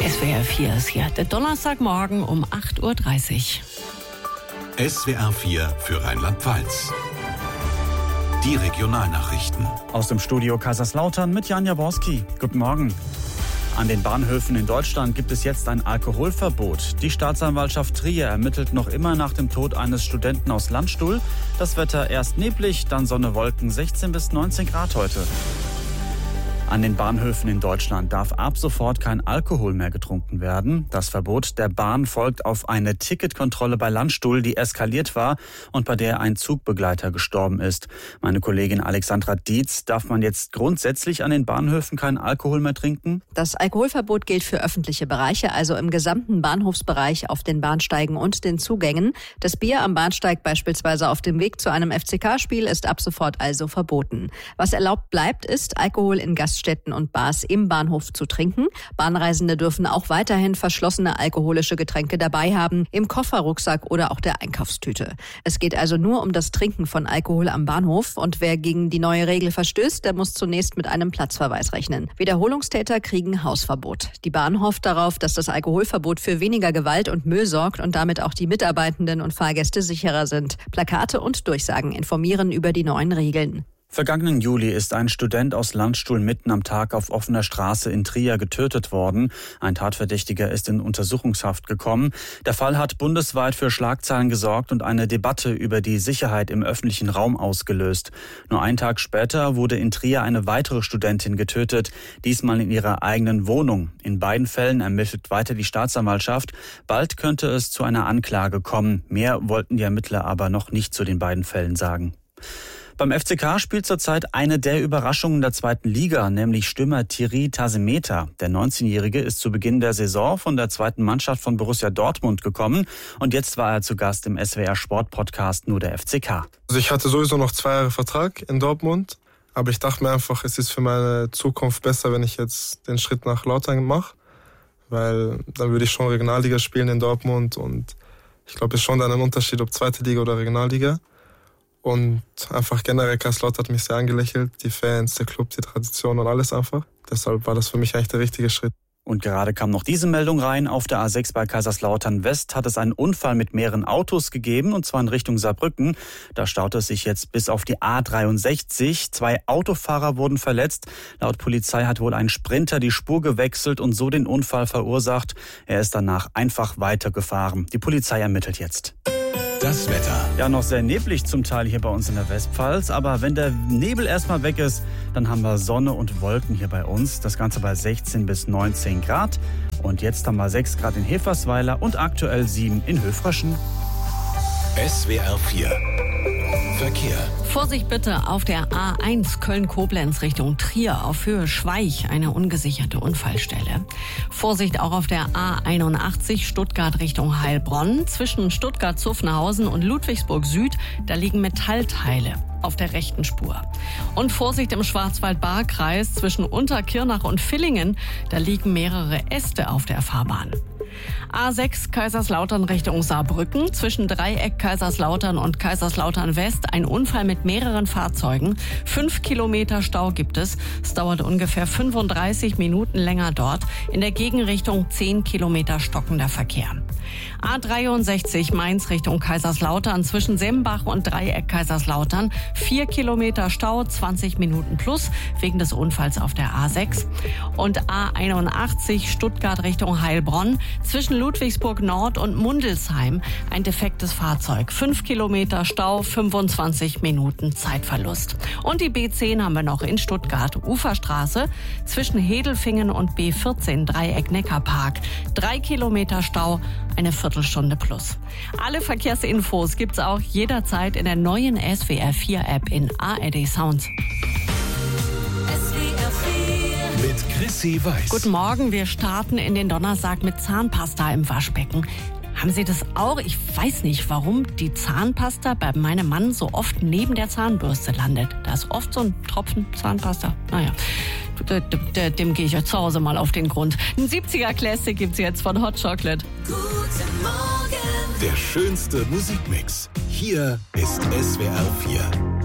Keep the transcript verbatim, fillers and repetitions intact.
S W R vier ist hier, der Donnerstagmorgen um acht Uhr dreißig. S W R vier für Rheinland-Pfalz. Die Regionalnachrichten. Aus dem Studio Kaiserslautern mit Jan Jaworski. Guten Morgen. An den Bahnhöfen in Deutschland gibt es jetzt ein Alkoholverbot. Die Staatsanwaltschaft Trier ermittelt noch immer nach dem Tod eines Studenten aus Landstuhl. Das Wetter erst neblig, dann Sonne, Wolken, sechzehn bis neunzehn Grad heute. An den Bahnhöfen in Deutschland darf ab sofort kein Alkohol mehr getrunken werden. Das Verbot der Bahn folgt auf eine Ticketkontrolle bei Landstuhl, die eskaliert war und bei der ein Zugbegleiter gestorben ist. Meine Kollegin Alexandra Dietz, darf man jetzt grundsätzlich an den Bahnhöfen keinen Alkohol mehr trinken? Das Alkoholverbot gilt für öffentliche Bereiche, also im gesamten Bahnhofsbereich auf den Bahnsteigen und den Zugängen. Das Bier am Bahnsteig beispielsweise auf dem Weg zu einem F C K-Spiel ist ab sofort also verboten. Was erlaubt bleibt, ist Alkohol in Gaststätten und Bars im Bahnhof zu trinken. Bahnreisende dürfen auch weiterhin verschlossene alkoholische Getränke dabei haben, im Koffer, Rucksack oder auch der Einkaufstüte. Es geht also nur um das Trinken von Alkohol am Bahnhof und wer gegen die neue Regel verstößt, der muss zunächst mit einem Platzverweis rechnen. Wiederholungstäter kriegen Hausverbot. Die Bahn hofft darauf, dass das Alkoholverbot für weniger Gewalt und Müll sorgt und damit auch die Mitarbeitenden und Fahrgäste sicherer sind. Plakate und Durchsagen informieren über die neuen Regeln. Vergangenen Juli ist ein Student aus Landstuhl mitten am Tag auf offener Straße in Trier getötet worden. Ein Tatverdächtiger ist in Untersuchungshaft gekommen. Der Fall hat bundesweit für Schlagzeilen gesorgt und eine Debatte über die Sicherheit im öffentlichen Raum ausgelöst. Nur einen Tag später wurde in Trier eine weitere Studentin getötet, diesmal in ihrer eigenen Wohnung. In beiden Fällen ermittelt weiter die Staatsanwaltschaft. Bald könnte es zu einer Anklage kommen. Mehr wollten die Ermittler aber noch nicht zu den beiden Fällen sagen. Beim F C K spielt zurzeit eine der Überraschungen der zweiten Liga, nämlich Stürmer Thierry Tasemeta. Der neunzehnjährige ist zu Beginn der Saison von der zweiten Mannschaft von Borussia Dortmund gekommen und jetzt war er zu Gast im S W R Sport-Podcast Nur der F C K. Also ich hatte sowieso noch zwei Jahre Vertrag in Dortmund, aber ich dachte mir einfach, es ist für meine Zukunft besser, wenn ich jetzt den Schritt nach Lautern mache, weil dann würde ich schon Regionalliga spielen in Dortmund und ich glaube, es ist schon dann ein Unterschied, ob zweite Liga oder Regionalliga. Und einfach generell Kaiserslautern hat mich sehr angelächelt, die Fans, der Club, die Tradition und alles einfach. Deshalb war das für mich eigentlich der richtige Schritt. Und gerade kam noch diese Meldung rein. Auf der A sechs bei Kaiserslautern West hat es einen Unfall mit mehreren Autos gegeben, und zwar in Richtung Saarbrücken. Da staut es sich jetzt bis auf die A dreiundsechzig. Zwei Autofahrer wurden verletzt. Laut Polizei hat wohl ein Sprinter die Spur gewechselt und so den Unfall verursacht. Er ist danach einfach weitergefahren. Die Polizei ermittelt jetzt. Das Wetter. Ja, noch sehr neblig zum Teil hier bei uns in der Westpfalz. Aber wenn der Nebel erstmal weg ist, dann haben wir Sonne und Wolken hier bei uns. Das Ganze bei sechzehn bis neunzehn Grad. Und jetzt haben wir sechs Grad in Hefersweiler und aktuell sieben in Höfraschen. S W R vier. Verkehr. Vorsicht bitte auf der A eins Köln-Koblenz Richtung Trier auf Höhe Schweich, eine ungesicherte Unfallstelle. Vorsicht auch auf der A einundachtzig Stuttgart Richtung Heilbronn. Zwischen Stuttgart-Zuffenhausen und Ludwigsburg Süd, da liegen Metallteile auf der rechten Spur. Und Vorsicht im Schwarzwald-Baar-Kreis zwischen Unterkirnach und Villingen, da liegen mehrere Äste auf der Fahrbahn. A sechs Kaiserslautern Richtung Saarbrücken, zwischen Dreieck Kaiserslautern und Kaiserslautern West ein Unfall mit mehreren Fahrzeugen. Fünf Kilometer Stau gibt es. Es dauert ungefähr fünfunddreißig Minuten länger dort. In der Gegenrichtung zehn Kilometer stockender Verkehr. A dreiundsechzig Mainz Richtung Kaiserslautern, zwischen Sembach und Dreieck Kaiserslautern. Vier Kilometer Stau, zwanzig Minuten plus, wegen des Unfalls auf der A sechs. Und A einundachtzig Stuttgart Richtung Heilbronn, zwischen Ludwigsburg Nord und Mundelsheim ein defektes Fahrzeug. Fünf Kilometer Stau, fünfundzwanzig Minuten Zeitverlust. Und die B zehn haben wir noch in Stuttgart. Uferstraße zwischen Hedelfingen und B vierzehn Dreieck Neckarpark. Drei Kilometer Stau, eine Viertelstunde plus. Alle Verkehrsinfos gibt's auch jederzeit in der neuen S W R vier App in A R D Sound. Mit Chrissy Weiß. Guten Morgen, wir starten in den Donnerstag mit Zahnpasta im Waschbecken. Haben Sie das auch? Ich weiß nicht, warum die Zahnpasta bei meinem Mann so oft neben der Zahnbürste landet. Da ist oft so ein Tropfen Zahnpasta. Naja, dem, dem gehe ich ja zu Hause mal auf den Grund. Ein siebziger Classic gibt's jetzt von Hot Chocolate. Guten Morgen. Der schönste Musikmix. Hier ist S W R vier.